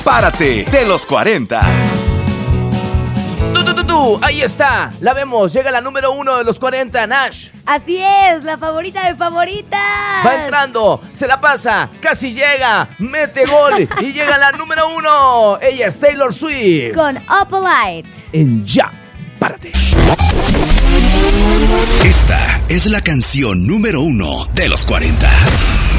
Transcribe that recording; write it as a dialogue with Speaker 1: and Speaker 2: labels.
Speaker 1: Párate de los 40.
Speaker 2: Ahí está, la vemos, llega la número 1 de los 40, Nash.
Speaker 3: Así es, la favorita de favoritas.
Speaker 2: Va entrando, se la pasa, casi llega, mete gol y llega la número 1. Ella es Taylor Swift.
Speaker 3: Con Opalite.
Speaker 2: En Ya, Párate.
Speaker 1: Esta es la canción número 1 de los 40.